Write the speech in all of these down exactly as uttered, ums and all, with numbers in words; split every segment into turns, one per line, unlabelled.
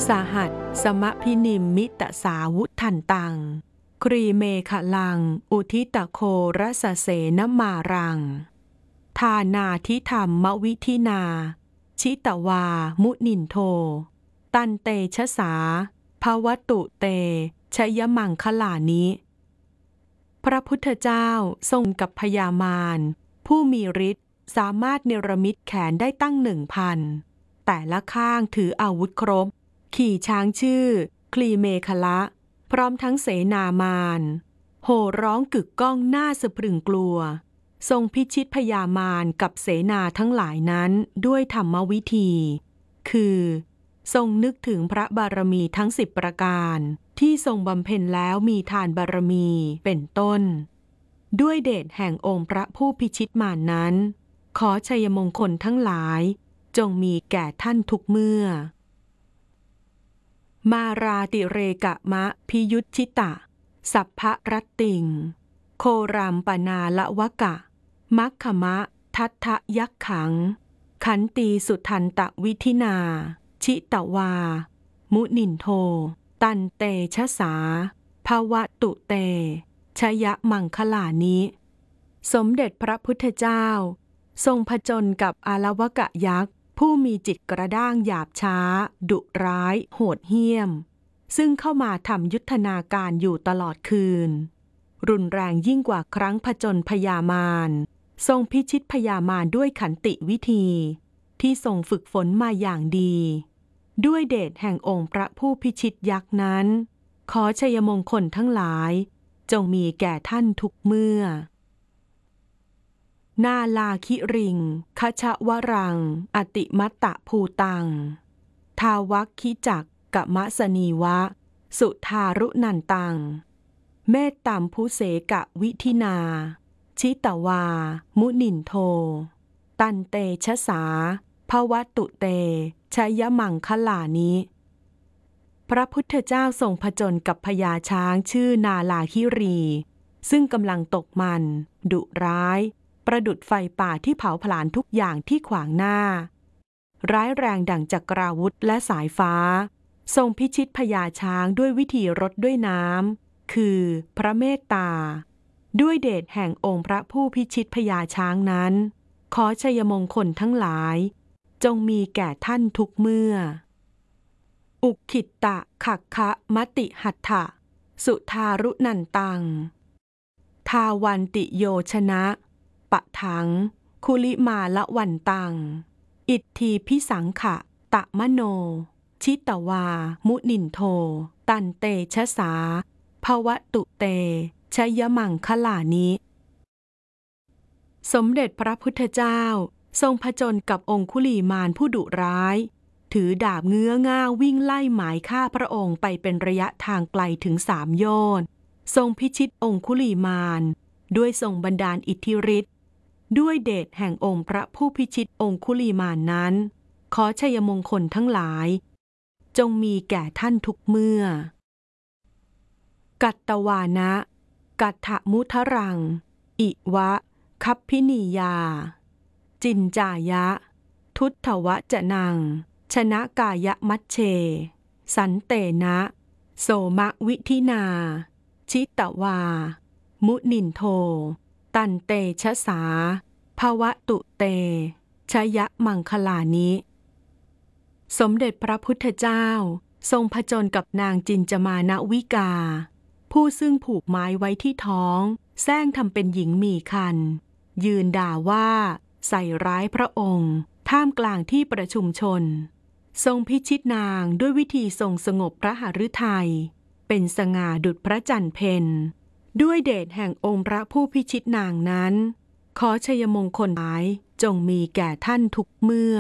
สหัสสมพินิมมิตสาวุทันตังครีเมขลังอุทิตโครสเสนมารังทานาทิธรรมวิธินาชิตวามุนินโทตันเตชะสาภวตุเตชยมังคลานิพระพุทธเจ้าทรงกับพญามารผู้มีฤทธิ์สามารถเนรมิตแขนได้ตั้งหนึ่งพันแต่ละข้างถืออาวุธครบขี่ช้างชื่อคลีเมขละพร้อมทั้งเสนามารโห่ร้องกึกก้องน่าสะพรึงกลัวทรงพิชิตพญามารกับเสนาทั้งหลายนั้นด้วยธรรมวิธีคือทรงนึกถึงพระบารมีทั้งสิบประการที่ทรงบำเพ็ญแล้วมีทานบารมีเป็นต้นด้วยเดชแห่งองค์พระผู้พิชิตมารนั้นขอชัยมงคลทั้งหลายจงมีแก่ท่านทุกเมื่อมาราติเรกะมะพิยุตชิตะสัพพะรัตติงโครามปนาละวะกะมัคขมะทัตถะยักขังขันตีสุทันตะวิธินาชิตวามุนินโทตันเตชะสาภวตุเตชยมังคลานิสมเด็จพระพุทธเจ้าทรงผจญกับอาลวกะยักษ์ผู้มีจิตกระด้างหยาบช้าดุร้ายโหดเหี้ยมซึ่งเข้ามาทำยุทธนาการอยู่ตลอดคืนรุนแรงยิ่งกว่าครั้งผจญพญามารทรงพิชิตพญามารด้วยขันติวิธีที่ทรงฝึกฝนมาอย่างดีด้วยเดชแห่งองค์พระผู้พิชิตยักษ์นั้นขอชัยมงคลทั้งหลายจงมีแก่ท่านทุกเมื่อนาลาคิริงคชวรังอติมัตตะภูตังทาวัคคิจักกะมะสนีวะสุทารุนันตังเมตตัมพุเสกะวิธินาชิตวามุนินโทตันเตชะสาภวตุเตชยมังคลานิพระพุทธเจ้าทรงผจญกับพญาช้างชื่อนาลาคิรีซึ่งกำลังตกมันดุร้ายประดุจไฟป่าที่เผาผลาญทุกอย่างที่ขวางหน้าร้ายแรงดั่งจักราวุธและสายฟ้าทรงพิชิตพญาช้างด้วยวิธีรดด้วยน้ำคือพระเมตตาด้วยเดชแห่งองค์พระผู้พิชิตพญาช้างนั้นขอชัยมงคลทั้งหลายจงมีแก่ท่านทุกเมื่ออุคิตตะขักคะมติหัตถะสุทารุนันตังทาวันติโยชนะปะถังคุลิมาละวันตังอิทธีพิสังขะตะมโนชิตวามุนินโทตันเตชะสาภวตุเตชยมังคลานิสมเด็จพระพุทธเจ้าทรงผจญกับองคุลีมารผู้ดุร้ายถือดาบเงื้อง่าววิ่งไล่หมายฆ่าพระองค์ไปเป็นระยะทางไกลถึงสามโยชน์ทรงพิชิตองคุลีมารด้วยทรงบันดาลอิทธิฤทธิ์ด้วยเดชแห่งองค์พระผู้พิชิตองคุลีมารนั้นขอชัยมงคลทั้งหลายจงมีแก่ท่านทุกเมื่อกัตตวานะกัตถมุทรังอิวะคัพพินียาจินจายะทุตถวจนังชนะกายมัชเชสันเตนะโสมะวิธินาชิตวามุนินโทตันเตชะสาภวตุเตชยมังคลานิสมเด็จพระพุทธเจ้าทรงผจญกับนางจินจมานวิกาผู้ซึ่งผูกไม้ไว้ที่ท้องแซงทำเป็นหญิงมีครรภ์ยืนด่าว่าใส่ร้ายพระองค์ท่ามกลางที่ประชุมชนทรงพิชิตนางด้วยวิธีทรงสงบพระหฤทัยเป็นสง่าดุจพระจันทร์เพ็ญด้วยเดชแห่งองค์พระผู้พิชิตนางนั้นขอชัยมงคลหลายจงมีแก่ท่านทุกเมื่อ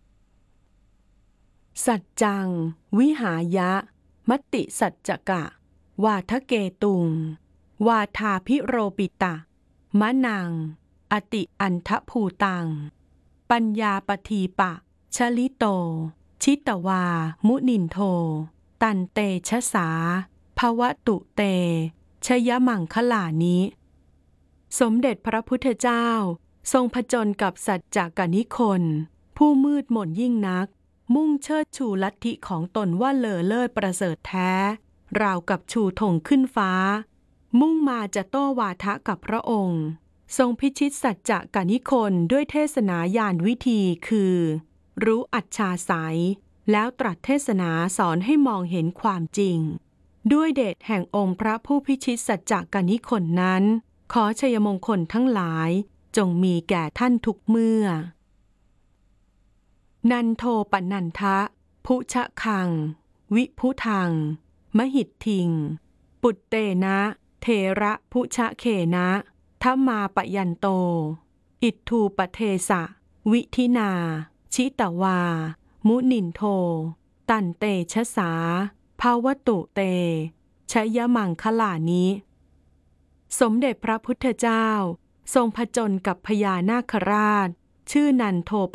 สัจจังวิหายะมติสัจจกะวาทเกตุงวาทาพิโรปิตะมะนังอติอันทภูตังปัญญาปทีปะชลิโตชิตวามุนินโทตันเตชะสาภวตุเตชยมังคลานิสมเด็จพระพุทธเจ้าทรงผจญกับสัจจกนิคนผู้มืดมนยิ่งนักมุ่งเชิดชูลัทธิของตนว่าเลอเลิศประเสริฐแท้ราวกับชูธงขึ้นฟ้ามุ่งมาจะโต้วาทะกับพระองค์ทรงพิชิตสัจจะกนิคนด้วยเทศนายานวิธีคือรู้อัจฉาสัยแล้วตรัสเทศนาสอนให้มองเห็นความจริงด้วยเดชแห่งองค์พระผู้พิชิตสัจจะกนิคนนั้นขอชัยมงคลทั้งหลายจงมีแก่ท่านทุกเมื่อนันโทปนันทะพุชะคังวิพุทังมหิทธิงปุตเตนะเทระพุชะเขนะทัมมาปยันโตอิทธูปเทสะวิธินาชิตวามุนินโทตันเตชะสาภาวตุเตชยมังคลานิสมเด็จพระพุทธเจ้าทรงผจญกับพญานาคราชชื่อนันโทป